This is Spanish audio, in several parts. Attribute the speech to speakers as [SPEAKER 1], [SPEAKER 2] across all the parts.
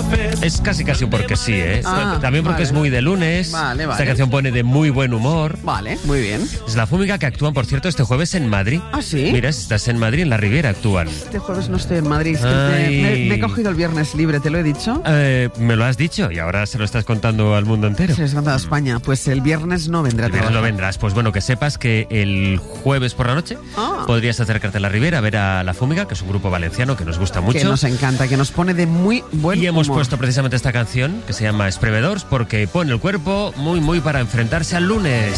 [SPEAKER 1] Es casi porque sí, ¿eh? También porque
[SPEAKER 2] vale.
[SPEAKER 1] es muy de lunes.
[SPEAKER 2] Vale.
[SPEAKER 1] Esta canción pone de muy buen humor.
[SPEAKER 2] Vale, muy bien.
[SPEAKER 1] Es La Fúmiga, que actúan, por cierto, este jueves en Madrid.
[SPEAKER 2] ¿Ah, sí?
[SPEAKER 1] Mira, si estás en Madrid, en la Riviera actúan.
[SPEAKER 2] Este jueves no estoy en Madrid.
[SPEAKER 1] Ay.
[SPEAKER 2] Me he cogido el viernes libre, ¿te lo he dicho?
[SPEAKER 1] Me lo has dicho y ahora se lo estás contando al mundo entero.
[SPEAKER 2] Se les canta a España. Pues el viernes no vendrá.
[SPEAKER 1] El viernes no vendrás. Pues bueno, que sepas que el jueves por la noche podrías acercarte a la Riviera a ver a La Fúmiga, que es un grupo valenciano que nos gusta mucho.
[SPEAKER 2] Que nos encanta, que nos pone de muy buen humor.
[SPEAKER 1] Y hemos puesto precisamente esta canción, que se llama Esprevedors, porque pone el cuerpo muy para enfrentarse al lunes.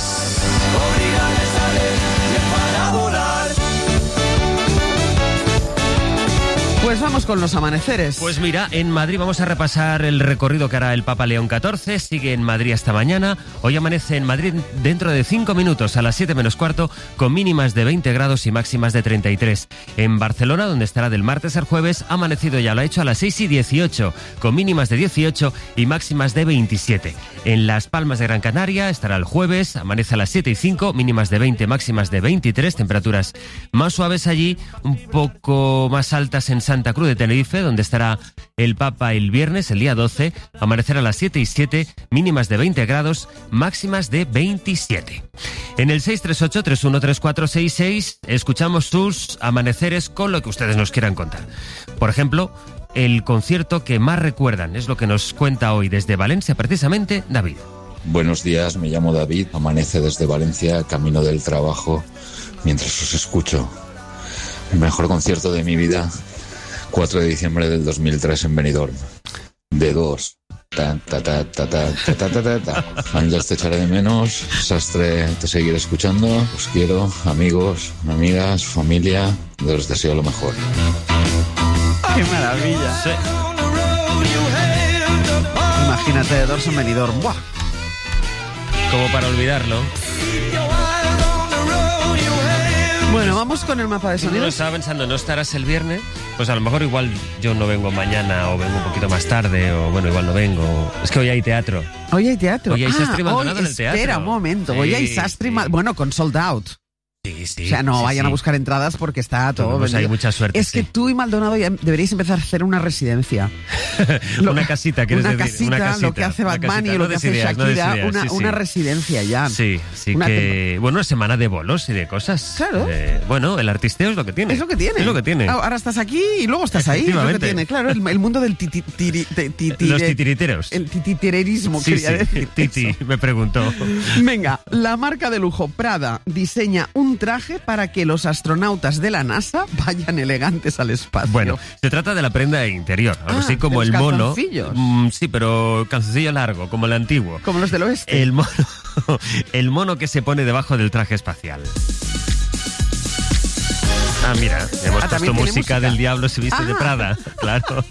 [SPEAKER 2] Pues vamos con los amaneceres.
[SPEAKER 1] Pues mira, en Madrid vamos a repasar el recorrido que hará el Papa León XIV. Sigue en Madrid hasta mañana. Hoy amanece en Madrid dentro de 5 minutos, a las 7 menos cuarto, con mínimas de 20 grados y máximas de 33. En Barcelona, donde estará del martes al jueves, ha amanecido ya, lo ha hecho a las 6 y 18, con mínimas de 18 y máximas de 27. En Las Palmas de Gran Canaria estará el jueves, amanece a las 7 y 5, mínimas de 20, máximas de 23, temperaturas más suaves allí, un poco más altas en Santa Cruz de Tenerife, donde estará el Papa el viernes, el día 12, amanecerá a las 7 y 7, mínimas de 20 grados, máximas de 27. En el 638-313466 escuchamos sus amaneceres con lo que ustedes nos quieran contar. Por ejemplo, el concierto que más recuerdan, es lo que nos cuenta hoy desde Valencia, precisamente, David.
[SPEAKER 3] Buenos días, me llamo David, amanece desde Valencia, camino del trabajo, mientras os escucho. El mejor concierto de mi vida, 4 de diciembre del 2003 en Benidorm. D2. Ángels, te echaré de menos. Sastre, te seguiré escuchando. Os quiero, amigos, amigas, familia. Les deseo lo mejor.
[SPEAKER 2] ¡Qué maravilla!
[SPEAKER 1] Sí.
[SPEAKER 2] Imagínate de Dorso en Benidorm. ¡Buah!
[SPEAKER 1] Como para olvidarlo.
[SPEAKER 2] Bueno, vamos con el mapa de
[SPEAKER 1] Uno
[SPEAKER 2] sonidos.
[SPEAKER 1] estaba pensando, ¿no estarás el viernes? Pues a lo mejor igual yo no vengo mañana o vengo un poquito más tarde o bueno, igual no vengo. Es que hoy hay teatro.
[SPEAKER 2] Hoy hay teatro.
[SPEAKER 1] Hoy hay Sastre y Maldonado en el
[SPEAKER 2] espera
[SPEAKER 1] teatro.
[SPEAKER 2] un momento.
[SPEAKER 1] Sí,
[SPEAKER 2] Hoy hay Sastre y bueno, con sold out.
[SPEAKER 1] Sí.
[SPEAKER 2] O sea, no
[SPEAKER 1] sí,
[SPEAKER 2] vayan
[SPEAKER 1] sí.
[SPEAKER 2] a buscar entradas porque está todo
[SPEAKER 1] Pues
[SPEAKER 2] vendido.
[SPEAKER 1] hay mucha suerte.
[SPEAKER 2] Es que tú y Maldonado ya deberíais empezar a hacer una residencia.
[SPEAKER 1] Una casita, ¿quieres
[SPEAKER 2] una
[SPEAKER 1] decir?
[SPEAKER 2] casita, lo que hace
[SPEAKER 1] una
[SPEAKER 2] Batman
[SPEAKER 1] casita.
[SPEAKER 2] y lo que hace Shakira,
[SPEAKER 1] sí.
[SPEAKER 2] una residencia ya.
[SPEAKER 1] Sí, bueno, una semana de bolos y de cosas.
[SPEAKER 2] Claro.
[SPEAKER 1] Bueno, el artisteo es lo que tiene.
[SPEAKER 2] Es lo que tiene.
[SPEAKER 1] Es lo que tiene.
[SPEAKER 2] Ahora estás aquí y luego estás ahí. Es lo que tiene. Claro, el mundo del
[SPEAKER 1] Los titiriteros.
[SPEAKER 2] El tititererismo,
[SPEAKER 1] Sí,
[SPEAKER 2] quería decir.
[SPEAKER 1] Titi,
[SPEAKER 2] eso.
[SPEAKER 1] me preguntó.
[SPEAKER 2] Venga, la marca de lujo Prada diseña un traje para que los astronautas de la NASA vayan elegantes al espacio.
[SPEAKER 1] Bueno, se trata de la prenda interior, algo así como
[SPEAKER 2] de
[SPEAKER 1] el
[SPEAKER 2] los
[SPEAKER 1] mono.
[SPEAKER 2] calzoncillos.
[SPEAKER 1] Sí, pero calzoncillo largo, como el antiguo.
[SPEAKER 2] Como los del oeste.
[SPEAKER 1] El mono que se pone debajo del traje espacial. Ah, mira, hemos puesto
[SPEAKER 2] ¿también tiene
[SPEAKER 1] música del diablo se viste de Prada, claro.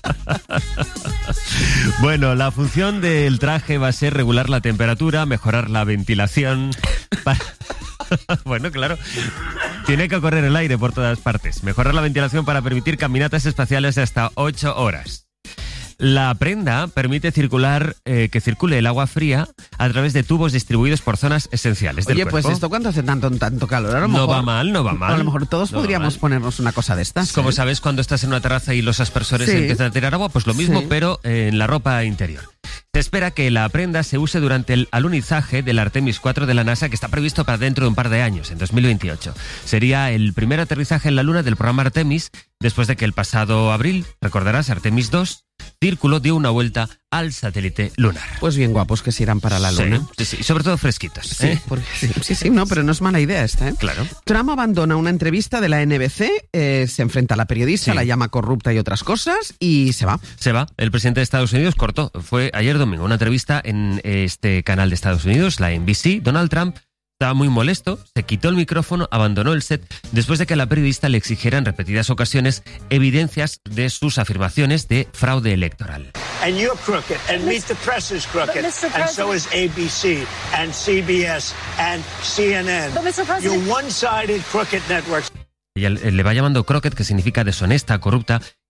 [SPEAKER 1] Bueno, la función del traje va a ser regular la temperatura, mejorar la ventilación. Bueno, claro, tiene que correr el aire por todas partes. Mejorar la ventilación para permitir caminatas espaciales de hasta 8 horas. La prenda permite que circule el agua fría a través de tubos distribuidos por zonas esenciales del
[SPEAKER 2] Oye,
[SPEAKER 1] cuerpo.
[SPEAKER 2] pues esto cuando hace tanto calor. A lo
[SPEAKER 1] No
[SPEAKER 2] mejor,
[SPEAKER 1] va mal.
[SPEAKER 2] A lo mejor todos
[SPEAKER 1] No va
[SPEAKER 2] podríamos
[SPEAKER 1] mal.
[SPEAKER 2] ponernos una cosa de estas.
[SPEAKER 1] Como sabes, cuando estás en una terraza y los aspersores
[SPEAKER 2] Sí.
[SPEAKER 1] empiezan a tirar agua, pues lo mismo,
[SPEAKER 2] Sí.
[SPEAKER 1] pero en la ropa interior. Se espera que la prenda se use durante el alunizaje del Artemis 4 de la NASA, que está previsto para dentro de un par de años, en 2028. Sería el primer aterrizaje en la Luna del programa Artemis, después de que el pasado abril, recordarás, Artemis 2, Círculo dio una vuelta al satélite lunar.
[SPEAKER 2] Pues bien guapos que se irán para la Luna.
[SPEAKER 1] Sí, y sobre todo fresquitos.
[SPEAKER 2] Sí, sí, no, pero no es mala idea esta, ¿eh?
[SPEAKER 1] Claro.
[SPEAKER 2] Trump abandona una entrevista de la NBC, se enfrenta a la periodista,
[SPEAKER 1] Sí.
[SPEAKER 2] la llama corrupta y otras cosas, y se va.
[SPEAKER 1] Se va. El presidente de Estados Unidos cortó. Fue ayer domingo una entrevista en este canal de Estados Unidos, la NBC. Donald Trump estaba muy molesto, se quitó el micrófono, abandonó el set, después de que la periodista le exigiera en repetidas ocasiones evidencias de sus afirmaciones de fraude electoral.
[SPEAKER 4] And you're crooked, and Meet the Press is crooked, and so is ABC, and CBS, and CNN. You're one-sided crooked networks.
[SPEAKER 1] Ella le va llamando crooked, que significa deshonesta, corrupta,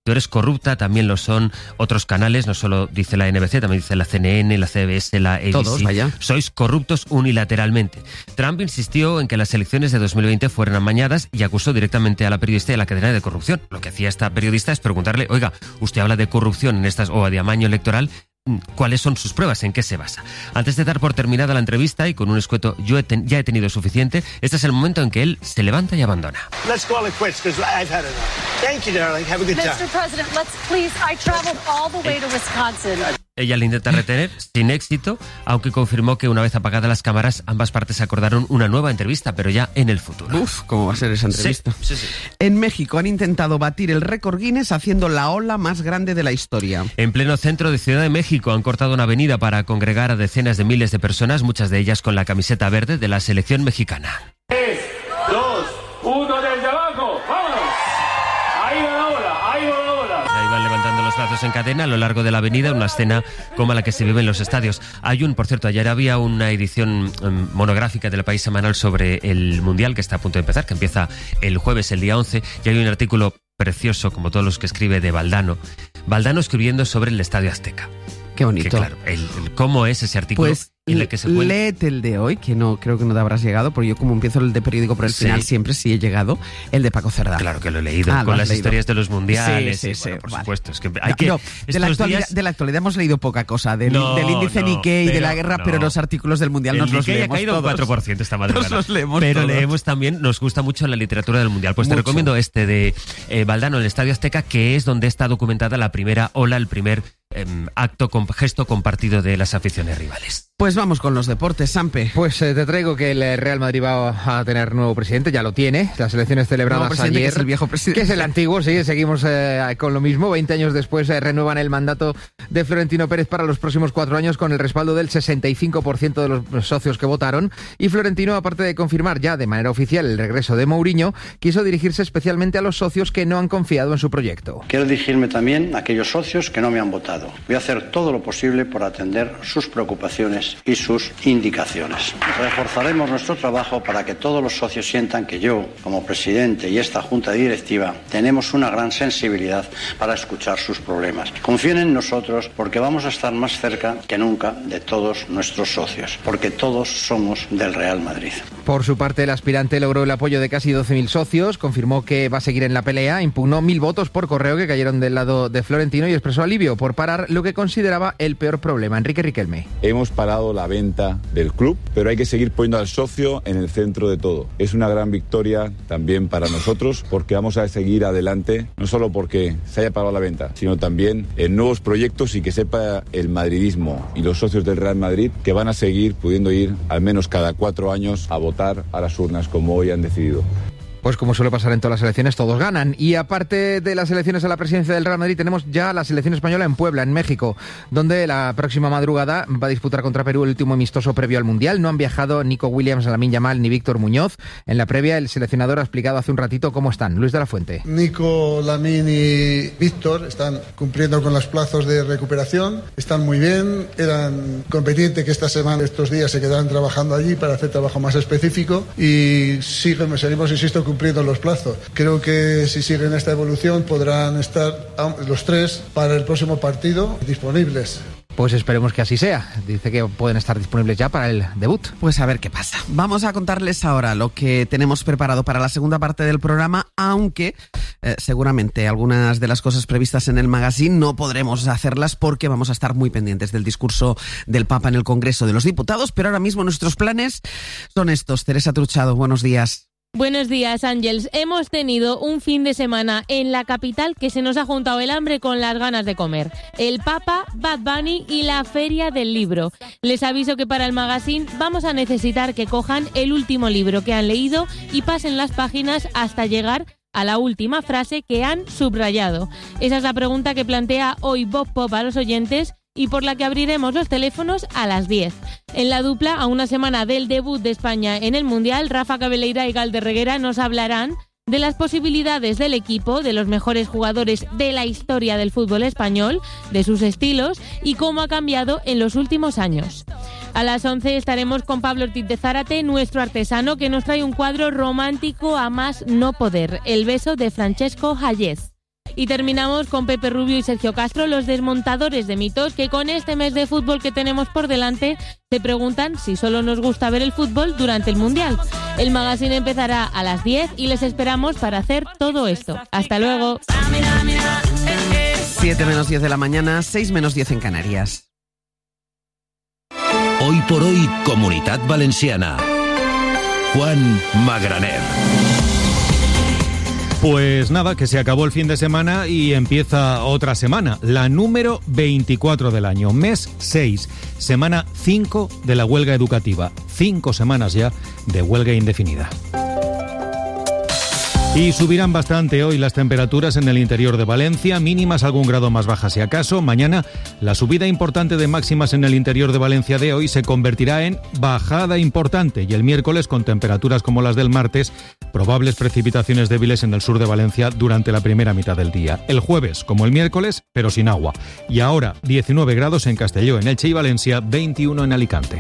[SPEAKER 1] Tú eres corrupta, también lo son otros canales, no solo dice la NBC, también dice la CNN, la CBS, la ABC.
[SPEAKER 2] Todos, vaya.
[SPEAKER 1] Sois corruptos unilateralmente. Trump insistió en que las elecciones de 2020 fueran amañadas y acusó directamente a la periodista y a la cadena de corrupción. Lo que hacía esta periodista es preguntarle, oiga, usted habla de corrupción en estas o de amaño electoral, ¿cuáles son sus pruebas? ¿En qué se basa? Antes de dar por terminada la entrevista y con un escueto ya he tenido suficiente, este es el momento en que él se levanta y abandona.
[SPEAKER 4] Let's call it quits because I've had enough. Thank you, darling. Have a good time.
[SPEAKER 5] Mr. President, let's please. I traveled all the way to Wisconsin.
[SPEAKER 1] Ella le intenta retener, sin éxito, aunque confirmó que una vez apagadas las cámaras, ambas partes acordaron una nueva entrevista, pero ya en el futuro.
[SPEAKER 2] Uf, ¿cómo va a ser esa entrevista?
[SPEAKER 1] Sí.
[SPEAKER 2] En México han intentado batir el récord Guinness haciendo la ola más grande de la historia.
[SPEAKER 1] En pleno centro de Ciudad de México han cortado una avenida para congregar a decenas de miles de personas, muchas de ellas con la camiseta verde de la selección mexicana.
[SPEAKER 6] 3, 2, 1, desde abajo, vámonos. Ahí va la ola, ahí va la ola.
[SPEAKER 1] Ahí van levantando los brazos en cadena a lo largo de la avenida, una escena como la que se vive en los estadios. Por cierto, ayer había una edición monográfica del País Semanal sobre el Mundial que está a punto de empezar, que empieza el jueves, el día 11, y hay un artículo precioso, como todos los que escribe, de Valdano escribiendo sobre el Estadio Azteca.
[SPEAKER 2] Qué bonito.
[SPEAKER 1] Que, claro, cómo es ese artículo.
[SPEAKER 2] Pues
[SPEAKER 1] en el que se puede...
[SPEAKER 2] léete el de hoy, que no creo que no te habrás llegado, porque yo como empiezo el de periódico por el final siempre sí he llegado, el de Paco Cerdá.
[SPEAKER 1] Claro que lo he leído, con las historias de los mundiales.
[SPEAKER 2] Sí,
[SPEAKER 1] bueno, por
[SPEAKER 2] vale.
[SPEAKER 1] supuesto. Es que hay que,
[SPEAKER 2] de la actualidad hemos leído poca cosa, del índice Nikkei y de la guerra, pero los artículos del mundial nos los leemos
[SPEAKER 1] todos. El Nikkei ha caído un 4% esta madrugada.
[SPEAKER 2] Nos los leemos
[SPEAKER 1] pero
[SPEAKER 2] todos.
[SPEAKER 1] leemos también, nos gusta mucho la literatura del mundial. Pues mucho. Te recomiendo este de Valdano, el Estadio Azteca, que es donde está documentada la primera ola, el primer gesto compartido de las aficiones rivales.
[SPEAKER 2] Pues vamos con los deportes, Sampe.
[SPEAKER 7] Pues te traigo que el Real Madrid va a tener nuevo presidente, ya lo tiene. Las elecciones celebradas ayer.
[SPEAKER 2] Que es el viejo presidente.
[SPEAKER 7] Que es el antiguo, sí, seguimos con lo mismo. 20 años después renuevan el mandato de Florentino Pérez para los próximos 4 años con el respaldo del 65% de los socios que votaron. Y Florentino, aparte de confirmar ya de manera oficial el regreso de Mourinho, quiso dirigirse especialmente a los socios que no han confiado en su proyecto.
[SPEAKER 8] Quiero dirigirme también a aquellos socios que no me han votado. Voy a hacer todo lo posible por atender sus preocupaciones y sus indicaciones. Reforzaremos nuestro trabajo para que todos los socios sientan que yo, como presidente y esta junta directiva, tenemos una gran sensibilidad para escuchar sus problemas. Confíen en nosotros porque vamos a estar más cerca que nunca de todos nuestros socios, porque todos somos del Real Madrid.
[SPEAKER 7] Por su parte, el aspirante logró el apoyo de casi 12.000 socios, confirmó que va a seguir en la pelea, impugnó 1.000 votos por correo que cayeron del lado de Florentino y expresó alivio por parar lo que consideraba el peor problema. Enrique Riquelme.
[SPEAKER 9] Hemos parado la venta del club, pero hay que seguir poniendo al socio en el centro de todo. Es una gran victoria también para nosotros porque vamos a seguir adelante, no solo porque se haya parado la venta, sino también en nuevos proyectos y que sepa el madridismo y los socios del Real Madrid que van a seguir pudiendo ir al menos cada 4 años a votar a las urnas como hoy han decidido.
[SPEAKER 7] Pues como suele pasar en todas las elecciones, todos ganan. Y aparte de las elecciones a la presidencia del Real Madrid, tenemos ya la selección española en Puebla, en México, donde la próxima madrugada va a disputar contra Perú el último amistoso previo al Mundial. No han viajado Nico Williams, Lamine Yamal ni Víctor Muñoz. En la previa, el seleccionador ha explicado hace un ratito cómo están. Luis de la Fuente.
[SPEAKER 10] Nico, Lamine y Víctor están cumpliendo con los plazos de recuperación, están muy bien, eran competentes que esta semana, estos días, se quedarán trabajando allí para hacer trabajo más específico y seguimos, insisto, cumpliendo los plazos. Creo que si siguen esta evolución podrán estar los 3 para el próximo partido disponibles.
[SPEAKER 7] Pues esperemos que así sea. Dice que pueden estar disponibles ya para el debut.
[SPEAKER 2] Pues a ver qué pasa. Vamos a contarles ahora lo que tenemos preparado para la segunda parte del programa, aunque seguramente algunas de las cosas previstas en el magazine no podremos hacerlas porque vamos a estar muy pendientes del discurso del Papa en el Congreso de los Diputados, pero ahora mismo nuestros planes son estos. Teresa Truchado, buenos días.
[SPEAKER 11] Buenos días, Ángels. Hemos tenido un fin de semana en la capital que se nos ha juntado el hambre con las ganas de comer. El Papa, Bad Bunny y la Feria del Libro. Les aviso que para el magazine vamos a necesitar que cojan el último libro que han leído y pasen las páginas hasta llegar a la última frase que han subrayado. Esa es la pregunta que plantea hoy Bob Pop a los oyentes y por la que abriremos los teléfonos a las 10. En la dupla, a una semana del debut de España en el Mundial, Rafa Cabeleira y Galder Reguera nos hablarán de las posibilidades del equipo, de los mejores jugadores de la historia del fútbol español, de sus estilos y cómo ha cambiado en los últimos años. A las 11 estaremos con Pablo Ortiz de Zárate, nuestro artesano, que nos trae un cuadro romántico a más no poder, El beso de Francesco Hayez. Y terminamos con Pepe Rubio y Sergio Castro, los desmontadores de mitos, que con este mes de fútbol que tenemos por delante se preguntan si solo nos gusta ver el fútbol durante el Mundial. El magazine empezará a las 10 y les esperamos para hacer todo esto. ¡Hasta luego!
[SPEAKER 2] 7 menos 10 de la mañana, 6 menos 10 en Canarias.
[SPEAKER 12] Hoy por hoy, Comunitat Valenciana. Juan Magraner.
[SPEAKER 13] Pues nada, que se acabó el fin de semana y empieza otra semana, la número 24 del año, mes 6, semana 5 de la huelga educativa, 5 semanas ya de huelga indefinida. Y subirán bastante hoy las temperaturas en el interior de Valencia, mínimas algún grado más bajas si acaso. Mañana la subida importante de máximas en el interior de Valencia de hoy se convertirá en bajada importante y el miércoles, con temperaturas como las del martes, probables precipitaciones débiles en el sur de Valencia durante la primera mitad del día. El jueves, como el miércoles, pero sin agua. Y ahora 19 grados en Castelló, en Elche y Valencia, 21 en Alicante.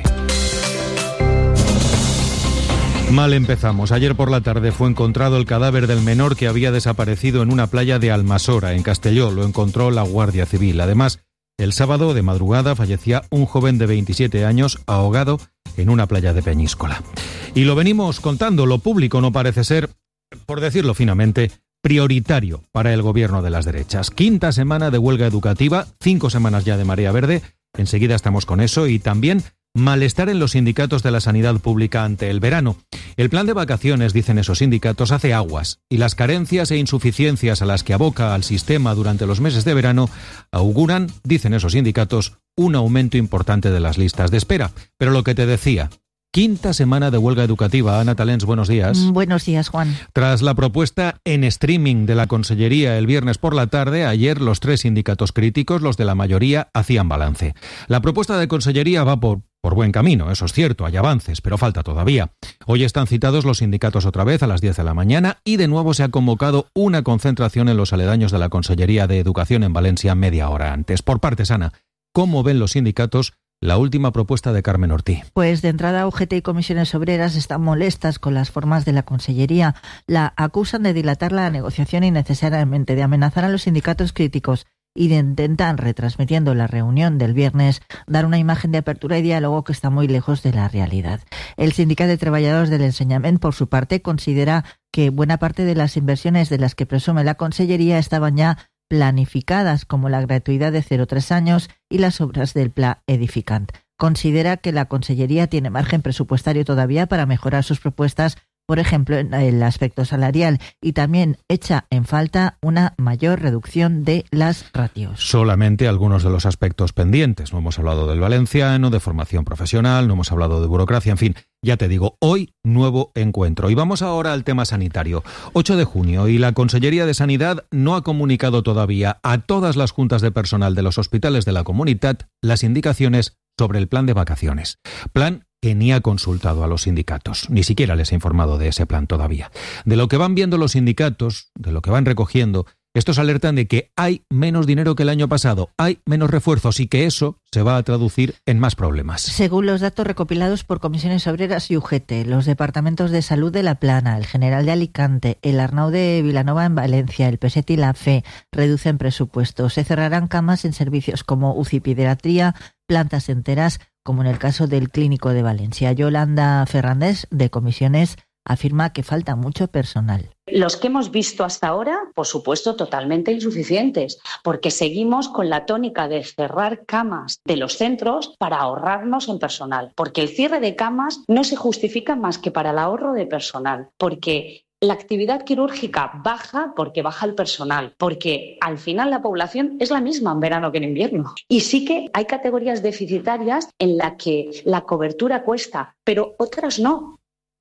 [SPEAKER 13] Mal empezamos. Ayer por la tarde fue encontrado el cadáver del menor que había desaparecido en una playa de Almasora, en Castelló. Lo encontró la Guardia Civil. Además, el sábado de madrugada fallecía un joven de 27 años ahogado en una playa de Peñíscola. Y lo venimos contando, lo público no parece ser, por decirlo finamente, prioritario para el gobierno de las derechas. 5ª semana de huelga educativa, 5 semanas ya de marea verde. Enseguida estamos con eso y también malestar en los sindicatos de la sanidad pública ante el verano. El plan de vacaciones, dicen esos sindicatos, hace aguas y las carencias e insuficiencias a las que aboca al sistema durante los meses de verano auguran, dicen esos sindicatos, un aumento importante de las listas de espera. Pero lo que te decía, 5ª semana de huelga educativa. Ana Talens, buenos días.
[SPEAKER 14] Buenos días, Juan.
[SPEAKER 13] Tras la propuesta en streaming de la Consellería el viernes por la tarde, ayer los 3 sindicatos críticos, los de la mayoría, hacían balance. La propuesta de Consellería va por buen camino, eso es cierto, hay avances, pero falta todavía. Hoy están citados los sindicatos otra vez a las 10 de la mañana y de nuevo se ha convocado una concentración en los aledaños de la Consellería de Educación en Valencia media hora antes. Por parte, Ana, ¿cómo ven los sindicatos la última propuesta de Carmen Ortí?
[SPEAKER 14] Pues de entrada UGT y comisiones obreras están molestas con las formas de la Consellería. La acusan de dilatar la negociación innecesariamente, de amenazar a los sindicatos críticos y de intentar, retransmitiendo la reunión del viernes, dar una imagen de apertura y diálogo que está muy lejos de la realidad. El Sindicato de Trabajadores del Enseñament, por su parte, considera que buena parte de las inversiones de las que presume la Consellería estaban ya planificadas, como la gratuidad de 0-3 años y las obras del Pla Edificant. Considera que la Consellería tiene margen presupuestario todavía para mejorar sus propuestas, por ejemplo, en el aspecto salarial, y también echa en falta una mayor reducción de las ratios.
[SPEAKER 13] Solamente algunos de los aspectos pendientes. No hemos hablado del valenciano, de formación profesional, no hemos hablado de burocracia, en fin. Ya te digo, hoy nuevo encuentro. Y vamos ahora al tema sanitario. 8 de junio y la Consellería de Sanidad no ha comunicado todavía a todas las juntas de personal de los hospitales de la Comunitat las indicaciones sobre el plan de vacaciones. Plan que ni ha consultado a los sindicatos, ni siquiera les ha informado de ese plan todavía. De lo que van viendo los sindicatos, de lo que van recogiendo, estos alertan de que hay menos dinero que el año pasado, hay menos refuerzos y que eso se va a traducir en más problemas.
[SPEAKER 14] Según los datos recopilados por Comisiones Obreras y UGT, los departamentos de salud de La Plana, el General de Alicante, el Arnau de Vilanova en Valencia, el PSET y la FE reducen presupuestos. Se cerrarán camas en servicios como UCI Pediatría, plantas enteras, como en el caso del Clínico de Valencia. Yolanda Fernández, de Comisiones, afirma que falta mucho personal.
[SPEAKER 15] Los que hemos visto hasta ahora, por supuesto, totalmente insuficientes, porque seguimos con la tónica de cerrar camas de los centros para ahorrarnos en personal, porque el cierre de camas no se justifica más que para el ahorro de personal, porque la actividad quirúrgica baja porque baja el personal, porque al final la población es la misma en verano que en invierno. Y sí que hay categorías deficitarias en las que la cobertura cuesta, pero otras no.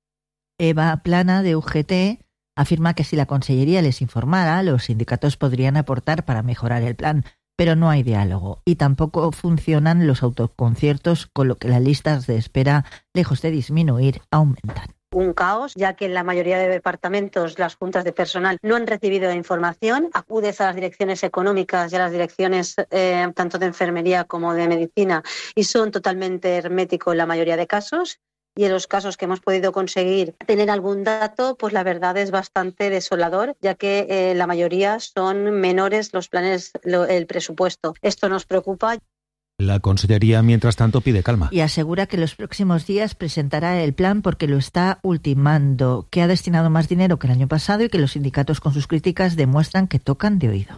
[SPEAKER 14] Eva Plana, de UGT, afirma que si la Consellería les informara, los sindicatos podrían aportar para mejorar el plan, pero no hay diálogo y tampoco funcionan los autoconciertos, con lo que las listas de espera, lejos de disminuir, aumentan.
[SPEAKER 16] Un caos, ya que en la mayoría de departamentos las juntas de personal no han recibido la información. Acudes a las direcciones económicas y a las direcciones tanto de enfermería como de medicina y son totalmente herméticos en la mayoría de casos. y en los casos que hemos podido conseguir tener algún dato, pues la verdad es bastante desolador, ya que la mayoría son menores los planes, el presupuesto. Esto nos preocupa.
[SPEAKER 13] La Consellería, mientras tanto, pide calma.
[SPEAKER 14] Y asegura que los próximos días presentará el plan porque lo está ultimando, que ha destinado más dinero que el año pasado y que los sindicatos con sus críticas demuestran que tocan de oído.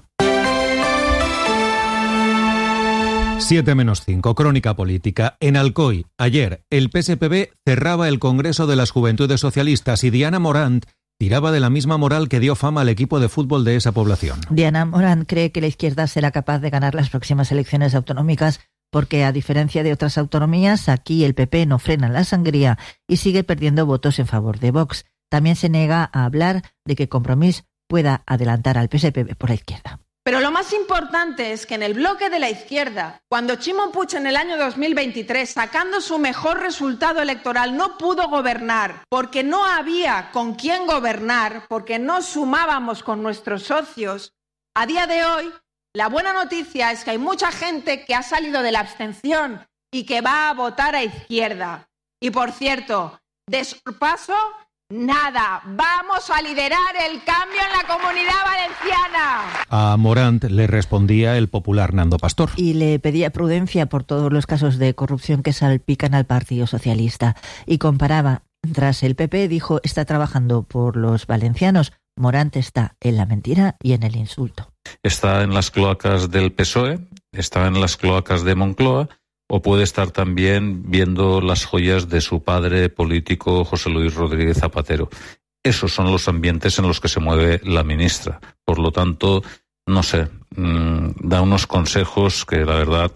[SPEAKER 13] 7:05, crónica política. En Alcoy, ayer, el PSPB cerraba el Congreso de las Juventudes Socialistas y Diana Morant tiraba de la misma moral que dio fama al equipo de fútbol de esa población.
[SPEAKER 14] Diana Morant cree que la izquierda será capaz de ganar las próximas elecciones autonómicas porque, a diferencia de otras autonomías, aquí el PP no frena la sangría y sigue perdiendo votos en favor de Vox. También se niega a hablar de que Compromís pueda adelantar al PSPB por la izquierda.
[SPEAKER 17] Pero lo más importante es que en el bloque de la izquierda, cuando Chimo Puig en el año 2023, sacando su mejor resultado electoral, no pudo gobernar porque no había con quién gobernar, porque no sumábamos con nuestros socios, a día de hoy la buena noticia es que hay mucha gente que ha salido de la abstención y que va a votar a izquierda. Y por cierto, de sorpaso, nada, vamos a liderar el cambio en la Comunidad Valenciana.
[SPEAKER 13] A Morant le respondía el popular Nando Pastor.
[SPEAKER 14] Y le pedía prudencia por todos los casos de corrupción que salpican al Partido Socialista. Y comparaba, tras el PP dijo, está trabajando por los valencianos. Morant está en la mentira y en el insulto.
[SPEAKER 18] Está en las cloacas del PSOE, está en las cloacas de Moncloa, o puede estar también viendo las joyas de su padre político José Luis Rodríguez Zapatero. Esos son los ambientes en los que se mueve la ministra. Por lo tanto, no sé, da unos consejos que la verdad,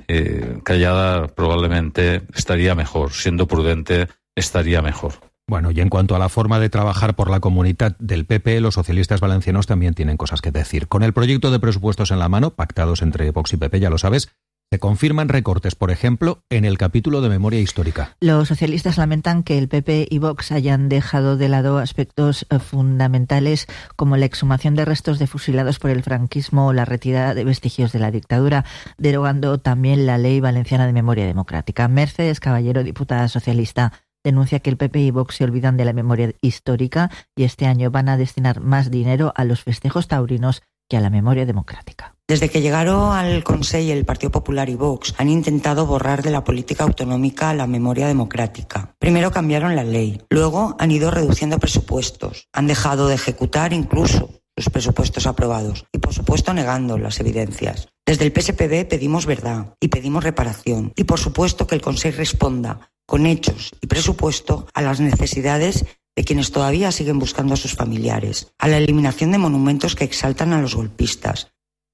[SPEAKER 18] callada probablemente estaría mejor, siendo prudente estaría mejor.
[SPEAKER 13] Bueno, y en cuanto a la forma de trabajar por la comunidad del PP, los socialistas valencianos también tienen cosas que decir. Con el proyecto de presupuestos en la mano, pactados entre Vox y PP, ya lo sabes, se confirman recortes, por ejemplo, en el capítulo de memoria histórica.
[SPEAKER 14] Los socialistas lamentan que el PP y Vox hayan dejado de lado aspectos fundamentales como la exhumación de restos de fusilados por el franquismo o la retirada de vestigios de la dictadura, derogando también la Ley Valenciana de Memoria Democrática. Mercedes Caballero, diputada socialista, denuncia que el PP y Vox se olvidan de la memoria histórica y este año van a destinar más dinero a los festejos taurinos que a la memoria democrática.
[SPEAKER 19] Desde que llegaron al Consell el Partido Popular y Vox han intentado borrar de la política autonómica la memoria democrática. Primero cambiaron la ley, luego han ido reduciendo presupuestos, han dejado de ejecutar incluso sus presupuestos aprobados y, por supuesto, negando las evidencias. Desde el PSPB pedimos verdad y pedimos reparación y, por supuesto, que el Consell responda con hechos y presupuesto a las necesidades de quienes todavía siguen buscando a sus familiares, a la eliminación de monumentos que exaltan a los golpistas.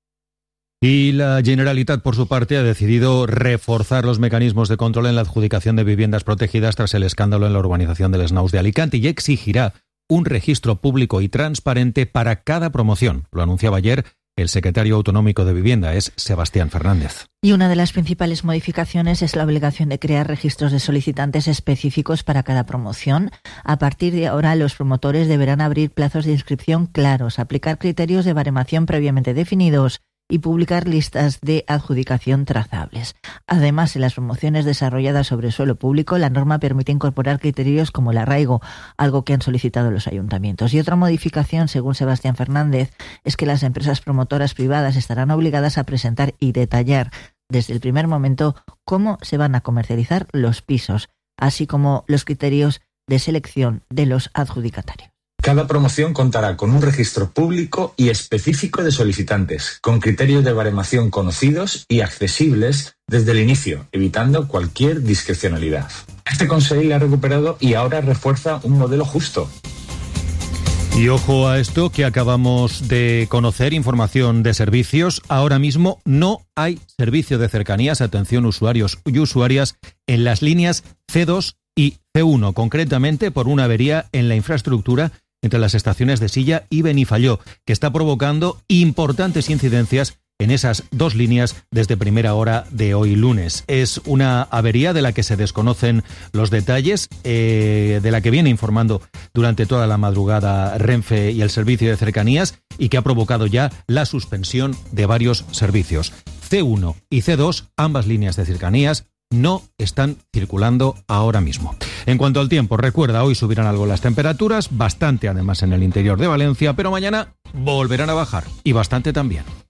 [SPEAKER 13] Y la Generalitat, por su parte, ha decidido reforzar los mecanismos de control en la adjudicación de viviendas protegidas tras el escándalo en la urbanización del Snaus de Alicante y exigirá un registro público y transparente para cada promoción. Lo anunciaba ayer el secretario autonómico de Vivienda, es Sebastián Fernández.
[SPEAKER 14] Y una de las principales modificaciones es la obligación de crear registros de solicitantes específicos para cada promoción. A partir de ahora, los promotores deberán abrir plazos de inscripción claros, aplicar criterios de baremación previamente definidos y publicar listas de adjudicación trazables. Además, en las promociones desarrolladas sobre suelo público, la norma permite incorporar criterios como el arraigo, algo que han solicitado los ayuntamientos. Y otra modificación, según Sebastián Fernández, es que las empresas promotoras privadas estarán obligadas a presentar y detallar desde el primer momento cómo se van a comercializar los pisos, así como los criterios de selección de los adjudicatarios.
[SPEAKER 20] Cada promoción contará con un registro público y específico de solicitantes, con criterios de baremación conocidos y accesibles desde el inicio, evitando cualquier discrecionalidad. Este Consell ha recuperado y ahora refuerza un modelo justo.
[SPEAKER 13] Y ojo a esto que acabamos de conocer, información de servicios. Ahora mismo no hay servicio de cercanías, atención usuarios y usuarias, en las líneas C2 y C1, concretamente por una avería en la infraestructura entre las estaciones de Silla y Benifalló, que está provocando importantes incidencias en esas dos líneas desde primera hora de hoy lunes. Es una avería de la que se desconocen los detalles, de la que viene informando durante toda la madrugada Renfe y el servicio de cercanías y que ha provocado ya la suspensión de varios servicios. C1 y C2, ambas líneas de cercanías, no están circulando ahora mismo. En cuanto al tiempo, recuerda, hoy subirán algo las temperaturas, bastante además en el interior de Valencia, pero mañana volverán a bajar, y bastante también.